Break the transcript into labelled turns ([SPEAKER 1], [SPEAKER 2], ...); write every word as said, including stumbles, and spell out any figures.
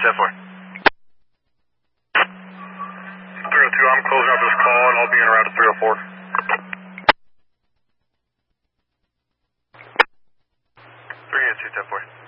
[SPEAKER 1] ten four.
[SPEAKER 2] three oh two, I'm closing out this call and I'll be in around to three oh four.
[SPEAKER 1] three oh two, ten four.